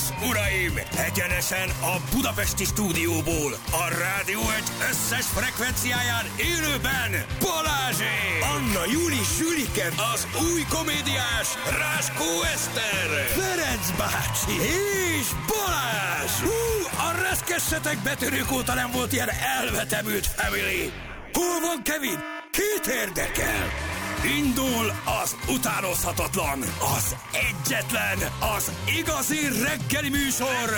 és uraim, egyenesen a budapesti stúdióból, a Rádió Egy összes frekvenciáján élőben Balázsék! Anna Júli Sülike, az új komédiás Ráskó Eszter, Ferenc bácsi és Balázs! A reszkessetek betörők óta nem volt ilyen elvetemült family! Hol van Kevin? Kit érdekel? Indul az utánozhatatlan, az egyetlen, az igazi reggeli műsor,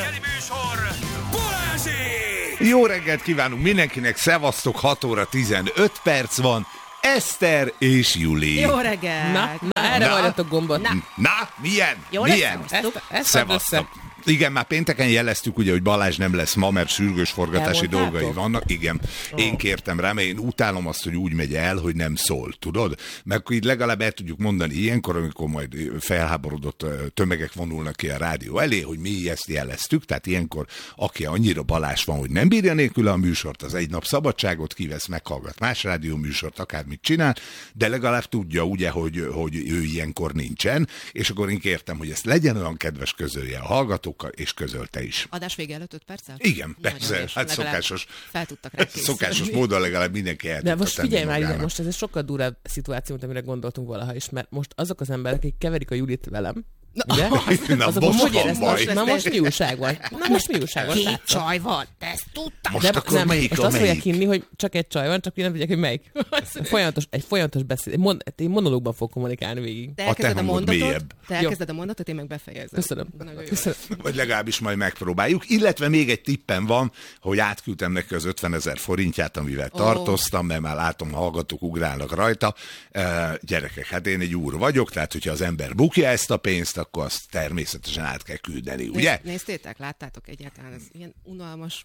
Balázsék! Jó reggelt kívánunk mindenkinek, szevasztok, 6 óra 15 perc van, Eszter és Juli. Jó reggelt! Na erre várjatok gombot. Na, milyen? Jó milyen? Ezt Szevasztok. Igen, már pénteken jeleztük, ugye, hogy Balázs nem lesz ma, mert sürgős forgatási dolgai vannak. Igen, én kértem rá, mert én utálom azt, hogy úgy megy el, hogy nem szól, tudod? Mert akkor így legalább el tudjuk mondani ilyenkor, amikor majd felháborodott tömegek vonulnak ki a rádió elé, hogy mi ezt jeleztük, tehát ilyenkor, aki annyira Balázs van, hogy nem bírja nélkül a műsort, az egy nap szabadságot kivesz, meghallgat más rádió műsort, akármit csinál, de legalább tudja, ugye, hogy ő ilyenkor nincsen, és akkor én kértem, hogy ezt legyen olyan kedves, közölje a hallgató, és közölte is. Adás vége előtt 5 perccel? Igen, persze, hát szokásos. Fel tudtak rá készülni. Szokásos módon legalább mindenki el tudta. De most figyelj már, magának. most ez egy sokkal durább szituáció, mint amire gondoltunk valaha is, mert most azok az emberek, akik keverik a Julit velem, ugye? Na, azok most hogy van éreztek? baj. Na most mi újság van? Na most mi újság van? Két csaj van, te ezt tudtad? Most akkor Nem, melyik most a azt fogják melyik? hinni, hogy csak egy csaj van, csak én nem tudják, hogy melyik. Egy folyamatos beszéd. Én monológban fog kommunikálni végig. Te A te elkezded a hangod mondatot, mélyebb. te elkezded a mondatot, én meg befejezem. Köszönöm. Nagyon jó. Köszönöm. Vagy legalábbis majd megpróbáljuk. Illetve még egy tippem van, hogy átküldtem neki az 50 000 forintját, amivel tartoztam, mert már látom, hallgatók ugrálnak rajta. Gyerekek, hát én egy úr vagyok, tehát hogyha az ember bukja ezt a pénzt, akkor azt természetesen át kell küldeni, ugye? Néztétek, láttátok egyáltalán, ez ilyen unalmas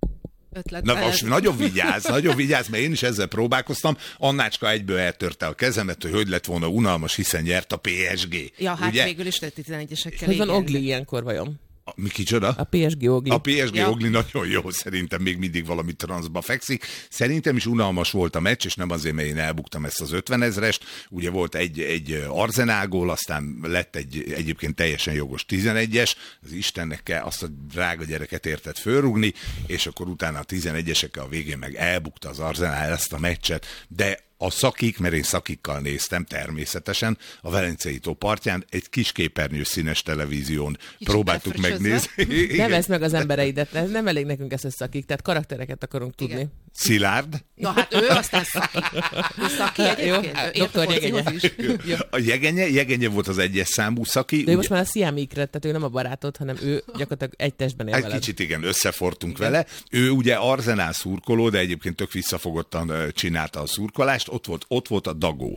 ötlet. Na most nagyon vigyázz, mert én is ezzel próbálkoztam. Annácska egyből eltörte a kezemet, hogy lett volna unalmas, hiszen nyert a PSG. Ja, hát ugye? végül is 11-esekkel. Hogy van Ogli ilyenkor vajon? Mi kicsoda? A PSG Ogli. A PSG Ja. Ogli nagyon jó, szerintem még mindig valami transzba fekszik. Szerintem is unalmas volt a meccs, és nem azért, mert én elbuktam ezt az 50 000-est. Ugye volt egy Arsenal gól, aztán lett egy egyébként teljesen jogos 11-es. Az Istennek kell azt a drága gyereket értett fölrúgni, és akkor utána a 11-esekkel a végén meg elbukta az Arsenal ezt a meccset, de a szakik, mert én szakikkal néztem természetesen, a Velencei tó partján egy kis képernyős színes televízión próbáltuk elfrissözve. megnézni. Nevezd meg az embereidet, nem elég nekünk ezt összakik, tehát karaktereket akarunk tudni. Igen. Szilárd, Na hát ő aztán szaki. Ő szaki egyébként. Jó, Ő ért doktor a focihoz Jegenye. is. Jó. a Jegenye volt az egyes számú szaki. De ő most már a sziámikre, tehát ő nem a barátod, hanem ő gyakorlatilag egy testben él Egy veled. kicsit igen, összefortunk vele. Ő ugye Arsenal szurkoló, de egyébként tök visszafogottan csinálta a szurkolást. Ott volt a Dagó.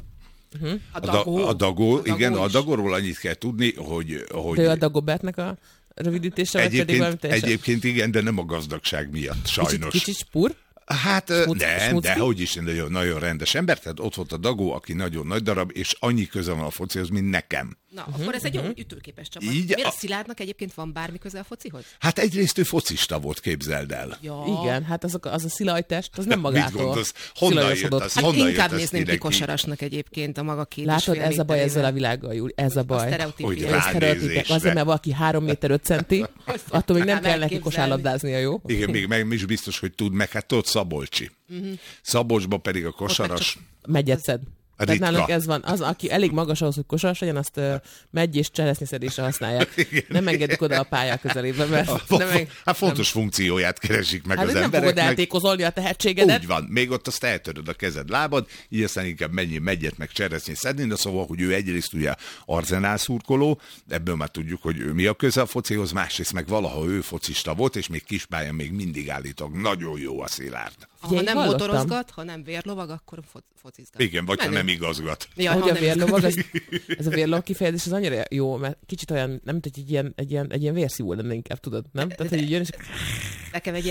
A Dagó, igen, a Dagóról annyit kell tudni, hogy De ő a Dagobertnek a rövidítése, vagy pedig valami teljesen... egyébként igen, de nem a gazdagság miatt, sajnos. Kicsit spur? Hát nem, smucki? de hogy is, nagyon, nagyon rendes ember, tehát ott volt a Dagó, aki nagyon nagy darab, és annyi köze van a focihoz, mint nekem. Na, akkor ez egy jó ütőképes csapat. Így Miért a- a Szilárdnak egyébként van bármi köze a focihoz? Hát egyrészt ő focista volt, képzeld el. Ja. Igen, hát az a szilajtest, az nem Mit magától. gondolsz? Honnan jött szilajosodott. az? Hát Honnan jött inkább ez nézném ki mindenki? kosarasnak egyébként a maga két Látod, ez a baj ezzel a világgal, Júli, ez a baj. Hogy sztereotípia. rá- Sztereotípiák. ránézésre. Azért, mert valaki 3 méter 5 centi, attól még nem kell neki elképzelni. kosárlabdáznia, jó? Igen, még meg is biztos, hogy tud, meg hát tudod Szabolcsi. Szabolcsban pedig a kosaras... Megyetszed. Tehát Ritka. nálunk ez van. Az, aki elég magas ahhoz, hogy kosaras legyen, azt megy és cseresznyeszedésre használják. Igen. Nem engedik oda a pályák közelébe, mert Hát fontos funkcióját keresik meg Hát az nem fogod embereknek. eltékozolni a tehetségedet. Úgy van, még ott azt eltöröd a kezed, lábad, így aztán inkább menjél megyet meg cseresznyi szedni, de szóval, hogy ő egyrészt ugye Arsenal szurkoló, ebből már tudjuk, hogy ő mi a köze a focihoz, másrészt meg valaha ő focista volt, és még kispályán még mindig állítok, nagyon jó a Szilárd. Ha Figyelj, nem hallottam. motorozgat, ha nem vérlovag, akkor focizgat. Igen, vagy ha Menő. nem igazgat. Ja, Ahogy ha a nem vérlovag, ez a vérlovag kifejezés az annyira jó, mert kicsit olyan, nem tudom, hogy egy ilyen vérszívó lenne inkább, tudod, nem? Tehát, hogy így jön, és Nekem egy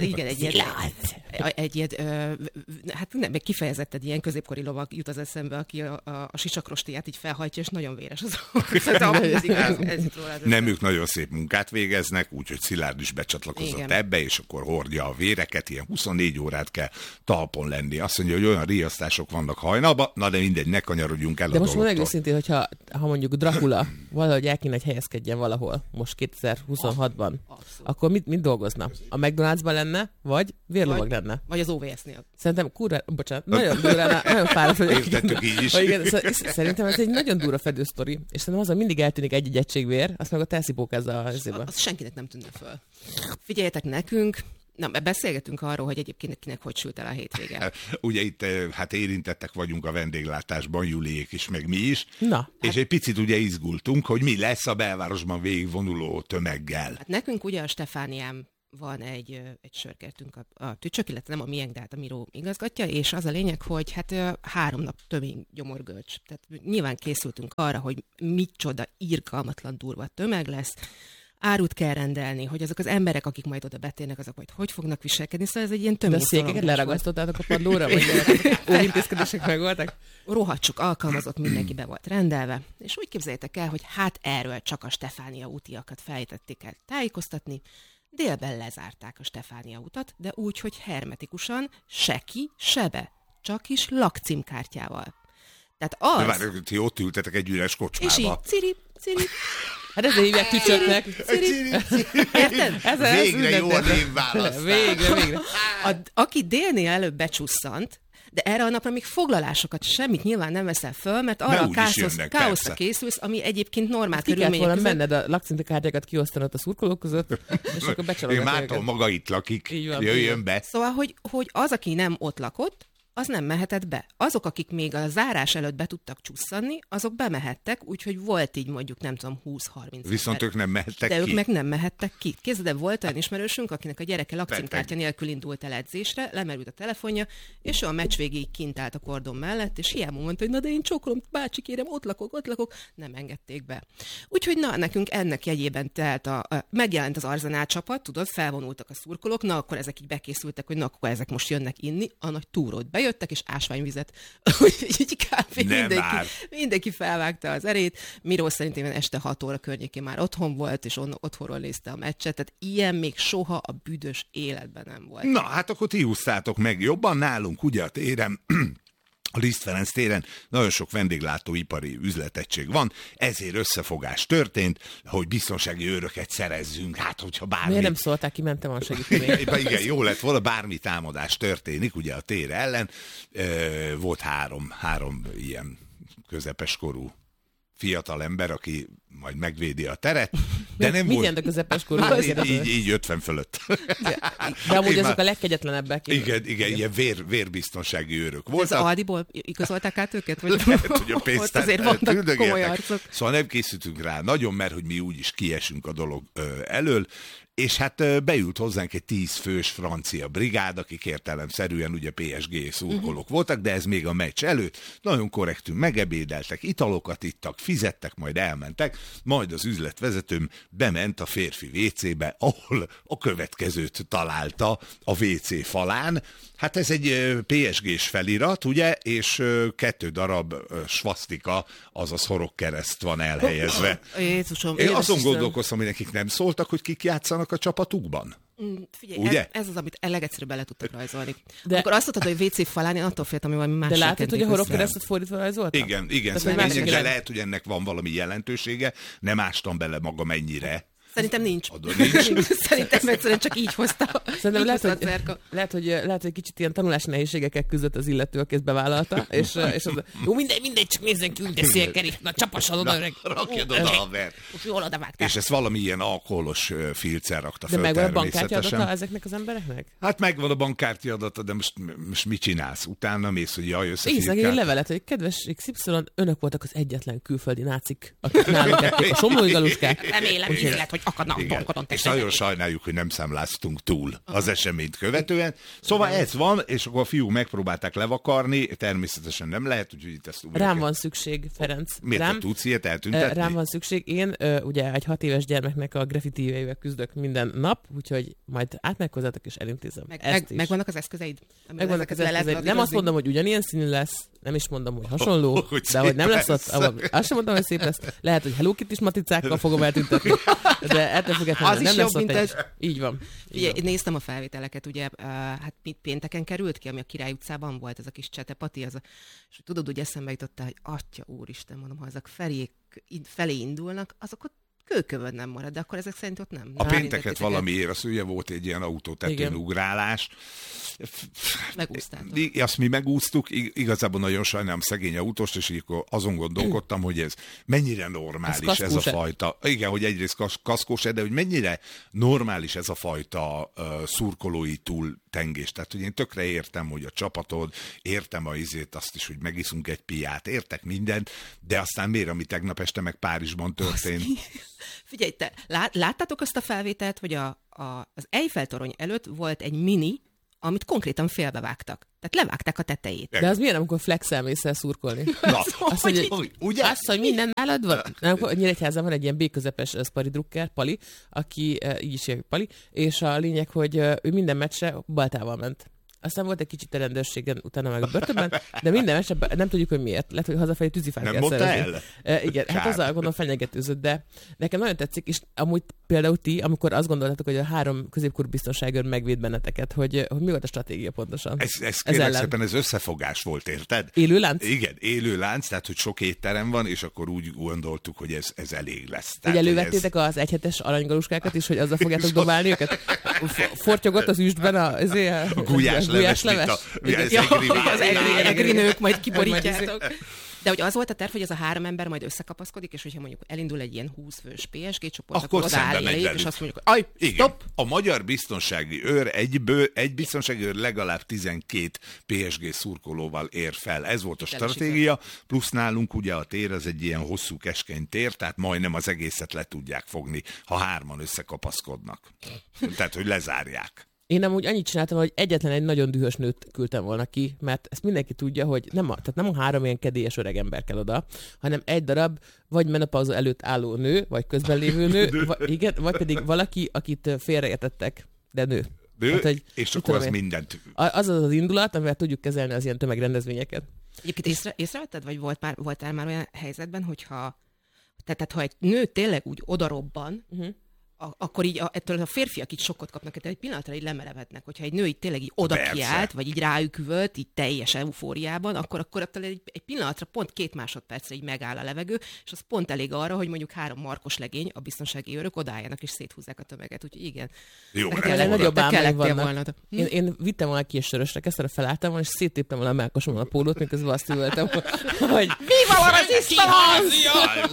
hát nem, kifejezetten ilyen középkori lovag jut az eszembe, aki a sisakrostiát így felhajtja, és nagyon véres az Nem, ők nagyon szép munkát végeznek, úgyhogy Szilárd is becsatlakozott Igen. ebbe, és akkor hordja a véreket, ilyen 24 órát kell talpon lenni. Azt mondja, hogy olyan riasztások vannak hajnalban, na de mindegy, ne kanyarodjunk el de a most dologtól. mondjuk őszintén, hogyha mondjuk Dracula valahogy el kéne, hogy helyezkedjen valahol, most 2026-ban, akkor mit dolgozna? A McDonald'sban lenne, vagy vérlovag lenne? Vagy az OVS-nél. Szerintem bocsánat, nagyon durrá, nagyon fáradt vagyok. Értettük így is. Igen, szerintem ez egy nagyon durva fedősztori, és szerintem azon mindig eltűnik egy egységvér, azt meg a elszipókázza a zébe. Az senkinek nem tűnne föl. Figyeljetek nekünk, beszélgetünk arról, hogy egyébként kinek hogy sült el a hétvége. Ugye itt hát érintettek vagyunk a vendéglátásban, Juliék is, meg mi is. Na. És egy picit ugye izgultunk, hogy mi lesz a belvárosban végigvonuló tömeggel. Hát nekünk ugye a Stefánián van egy sörkertünk a Tücsök, illetve nem a miénk, de hát a Miró igazgatja, és az a lényeg, hogy hát 3 nap tömény gyomorgölcs. Tehát nyilván készültünk arra, hogy micsoda irgalmatlan durva tömeg lesz, árut kell rendelni, hogy azok az emberek, akik majd oda betérnek, azok majd hogy fognak viselkedni, szóval ez egy ilyen tömény. De a székeket leragasztottátok a padlóra, vagy óvintézkedések megvoltak? Rohadt alkalmazott, mindenki be volt rendelve, és úgy képzeljétek el, hogy hát erről csak a Stefánia útiakat fejtették el tájékoztatni. Délben lezárták a Stefánia utat, de úgy, hogy hermetikusan, se ki, se be, csak is lakcímkártyával. Tehát az... De várj, ti ott ültetek egy üres kocsmába. És így, ciri. Hát ezzel hívják Tücsöknek. Érted? Végre jó a névválasztás. Végre. Aki délnél előbb becsúszant, de erre a napra még foglalásokat, semmit nyilván nem veszel föl, mert arra a káoszra készülsz, ami egyébként normál körülmények között. Menned a lakcímkártyákat kiosztanod a szurkolók között, és akkor becsalogatod. Márton maga itt lakik, jöjjön be. Szóval, hogy az, aki nem ott lakott, az nem mehetett be. Azok, akik még a zárás előtt be tudtak csusszanni, azok bemehettek, úgyhogy volt így mondjuk, nem tudom, 20-30. Viszont ők nem mehettek ki. De ki. ők meg nem mehettek ki. Képzeld, de volt olyan ismerősünk, akinek a gyereke lakcímkártya nélkül indult el edzésre, lemerült a telefonja, és ő a meccs végéig kint állt a kordon mellett, és hiába mondta, hogy na de én csókolom, bácsi kérem, ott lakok, nem engedték be. Úgyhogy na, nekünk ennek jegyében telt megjelent az Arzenál csapat, tudod, felvonultak a szurkolók, na akkor ezek így bekészültek, hogy na akkor ezek most jönnek inni, a nagy túrót bejöttek, és ásványvizet, így kb. Mindenki felvágta az erét. Miró szerintem este 6 óra környékén már otthon volt, és otthonról nézte a meccset, tehát ilyen még soha a büdös életben nem volt. Na, hát akkor ti úsztátok meg jobban nálunk, ugye a téren, a Liszt Ferenc téren nagyon sok vendéglátóipari üzletegység van, ezért összefogás történt, hogy biztonsági őröket szerezzünk, hát hogyha bármi... Miért nem szólták ki, mentem a segíteni? Igen, jó lett volna, bármi támadás történik, ugye a tér ellen. Volt három ilyen közepeskorú fiatal ember, aki majd megvédi a teret, de nem volt... Mindjárt a közepes korú. Így 50 fölött. De amúgy azok a legkegyetlenebbek. Igen, ilyen vérbiztonsági őrök voltak. Ez Aldiból igazolták át őket? Vagy lehet, hogy a pénzt azért vannak komoly arcok. Szóval nem készültünk rá nagyon, mert hogy mi úgyis kiesünk a dolog elől, és hát beült hozzánk egy 10 fős francia brigád, akik értelemszerűen ugye PSG szurkolók voltak, de ez még a meccs előtt. Nagyon korrektül megebédeltek, italokat ittak, fizettek, majd elmentek, majd az üzletvezetőm bement a férfi WC-be, ahol a következőt találta a WC falán. Hát ez egy PSG-s felirat, ugye, és 2 darab svasztika, azaz horogkereszt van elhelyezve. Jézusom, én azon gondolkoztam, hogy nekik nem szóltak, hogy kik játszanak a csapatukban. Figyelj, ez az, amit legegyszerűbb bele tudtak rajzolni. De akkor azt mondtad, hogy WC falán, én attól féltem, hogy valami más. De látod, hogy a horogkeresztet fordítva rajzoltam? Igen, de lehet, hogy ennek van valami jelentősége, nem ástam bele magam ennyire. Szerintem nincs. Szerintem egyszerűen csak így hozta. Szerintem lehet, hogy kicsit ilyen tanulási nehézségekkel küzdött az illető, aki ezt bevállalta, és az, jó, mindegy, csak nézzen ki, úgy teszi a kerék, na csapassad oda, öreg. Rakjad oda, haver. Jól odavágtál. És ezt valami ilyen alkoholos filccel rakta föl. De megvan a bankkártya adata ezeknek az embereknek? Hát megvan a bankkártya adata, de most mit csinálsz? Utána mész, hogy jaj, összefirkáltál. Észak egy levelet, hogy kedves XY, önök voltak az egyetlen külföldi nácik, akik nálunk ették a somlói galuskák. Remélem, hogy És nagyon sajnáljuk, hogy nem számláztunk túl az eseményt követően. Szóval ez van, és akkor a fiúk megpróbálták levakarni, természetesen nem lehet, úgyhogy itt ezt újra. Rám van szükség, Ferenc. Miért te tudsz ilyet eltüntetni? Rám van szükség. Én ugye egy 6 éves gyermeknek a graffiti-ével küzdök minden nap, úgyhogy majd átmegyek hozzátok és elintézem. Megvannak az eszközeid? Megvannak az eszközeid. Nem azt mondom, hogy ugyanilyen színű lesz, nem is mondom, hogy hasonló, de hogy nem lesz ott, azt sem mondom, hogy szép lesz. Lehet, hogy Hello Kitty-s matricákkal fogom eltüntetni, de ettől függetlenül nem lesz ott egy... Így van. Ugye, néztem a felvételeket, ugye, hát pénteken került ki, ami a Király utcában volt, ez a kis csetepati, és tudod, úgy eszembe jutottál, hogy atya úristen, mondom, ha ezek felé indulnak, azok ott kőkövön nem marad, de akkor ezek szerint ott nem. A pénteket valamiért, az ugye volt egy ilyen autótetőn ugrálás. Megúsztátok. Azt mi megúsztuk, igazából nagyon sajnálom szegény autóst, és akkor azon gondolkodtam, hogy ez mennyire normális ez a fajta. Igen, hogy egyrészt kaszkós, de hogy mennyire normális ez a fajta szurkolói túltengés. Tehát, hogy én tökre értem, hogy a csapatod, értem azt is, hogy megiszunk egy piát, értek mindent, de aztán miért, ami tegnap este meg Párizsban történt? Figyelj, te láttátok azt a felvételt, hogy az Eiffel-torony előtt volt egy mini, amit konkrétan félbevágtak. Tehát levágták a tetejét. De az milyen, amikor flexelmész el szurkolni? Na, ugye? Azt, hogy minden nálad van? Nyíregyházán van egy ilyen B-közepes szpari drukker, Pali, aki így is hívják Pali, és a lényeg, hogy ő minden meccsre baltával ment. Aztán volt egy kicsit a rendőrségen, utána meg a börtönben, de minden esetben nem tudjuk, hogy miért. Lehet, hogy hazafelé tűzifát kell szerezni. Igen, hát azzal gondolom fenyegetőzött, de nekem nagyon tetszik, és amúgy például ti, amikor azt gondoltátok, hogy a 3 középkorú biztonságőr megvéd benneteket, hogy mi volt a stratégia pontosan? Ez kérlek szépen, ez összefogás volt, érted? Élő lánc? Igen, élő lánc, tehát hogy sok étterem van, és akkor úgy gondoltuk, hogy ez elég lesz. Hogy elővettétek az egyhetes aranygaluskákat is, hogy azzal fogjátok dobálni őket? Fortyogott az üstben a gulyásleves, az egri nők, majd kiborítjátok. De hogy az volt a terv, hogy ez a 3 ember majd összekapaszkodik, és hogyha mondjuk elindul egy ilyen 20 fős PSG csoport, akkor odaáll eléjük, és azt mondjuk, hogy stop! A magyar biztonsági őr egy biztonsági őr legalább 12 PSG szurkolóval ér fel. Ez volt a stratégia, plusz nálunk ugye a tér az egy ilyen hosszú, keskeny tér, tehát majdnem az egészet le tudják fogni, ha 3-an összekapaszkodnak. Tehát, hogy lezárják. Én amúgy annyit csináltam, hogy egyetlen egy nagyon dühös nőt küldtem volna ki, mert ezt mindenki tudja, hogy nem a 3 ilyen kedélyes öreg ember kell oda, hanem egy darab vagy menopauza előtt álló nő, vagy közben lévő nő, vagy pedig valaki, akit félreértettek, de nő. Hát, hogy, és akkor az mindent. Az az indulat, amivel tudjuk kezelni az ilyen tömegrendezvényeket. Egyébként észrevetted, vagy voltál már olyan helyzetben, hogyha egy nő tényleg úgy odarobban, akkor így ettől a férfiak így sokkot kapnak, tehát egy pillanatra így lemerevednek. Hogyha egy nő így tényleg így oda kiált, vagy így rájuk üvölt, így teljes eufóriában, akkor attól egy pillanatra, pont 2 másodpercre így megáll a levegő, és az pont elég arra, hogy mondjuk 3 markos legény, a biztonsági őrök odaálljanak és széthúzzák a tömeget. Úgyhogy igen. Jó, nagyobb álmaim vannak. Én vittem volna ki és sörösre, kezdtem felálltam volna, és széttéptem volna a melkosomon a pólót, miközben azt üvöltem, hogy Viva la resistance!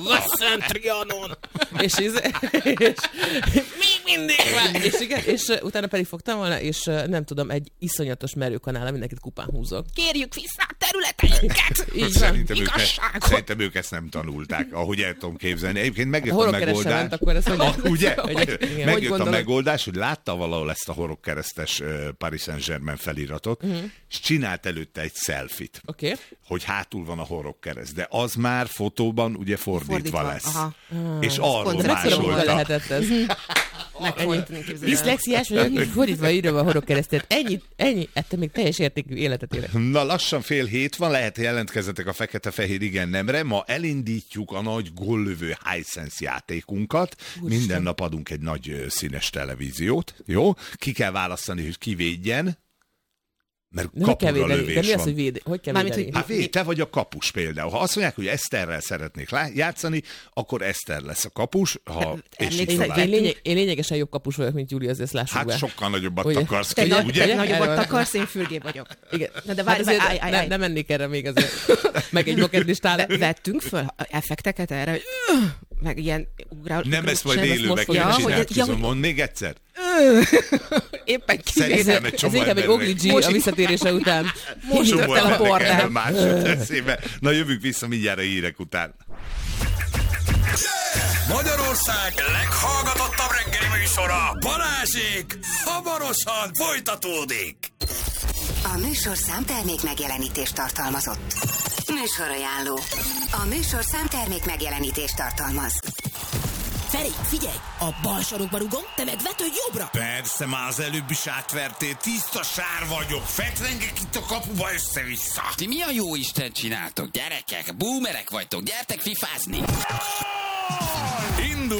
még mindig van! És utána pedig fogtam volna, és nem tudom, egy iszonyatos merőkanállal mindenkit kupán húzok. Kérjük vissza a területeinket! Így van. Szerintem ők ezt nem tanulták, ahogy el tudom képzelni. Egyébként megjött a megoldás. Megjött a megoldás, hogy látta valahol ezt a horogkeresztes Paris Saint-Germain feliratot, és csinált előtte egy selfit, hogy hátul van a horogkereszt. De az már fotóban ugye fordítva lesz. És arról másolta. Lehetett ez. Diszlexiás vagyok, fordítva írva a horogkeresztet. Ennyi, ettől még teljes értékű életet élek. Na lassan 6:30 van, lehet jelentkezzetek a fekete-fehér igen-nemre. Ma elindítjuk a nagy góllövő Hisense játékunkat. Minden nap adunk egy nagy színes televíziót. Jó? Ki kell választani, hogy ki védjen. Mert kapura lövés van. De mi az, hogy hogy kell védeni? Hát te vagy a kapus például. Ha azt mondják, hogy Eszterrel szeretnék játszani, akkor Eszter lesz a kapus. Én lényegesen jobb kapus vagyok, mint Júli, azért lássuk be. Hát sokkal nagyobbat akarsz. Te nagyobbat akarsz, én fürgé vagyok. Igen. De várj, nem mennék erre még azért. Meg egy bokerdlistál. Vettünk föl effekteket erre, hogy meg ilyen ugrál. Nem ezt majd élőbe kell csinálni. Mondd még egyszer. Éppen kivézem. Ez inkább egy Ogli G a visszatérése után. Most el a bordán. Na jövünk vissza mindjárt a hírek után. Magyarország leghallgatottabb reggeli műsora, Balázsék, hamarosan folytatódik. A műsorszám termék megjelenítést tartalmazott. Műsorajánló. A műsorszám termék megjelenítést tartalmaz. Feri, figyelj! A bal sarokba rugom, te meg vetődj jobbra! Persze, már az előbb is átvertél, tiszta sár vagyok, fetrengek itt a kapuba össze-vissza. Ti mi a jó Isten csináltok, gyerekek? Boomerek vagytok, gyertek fifázni! Indul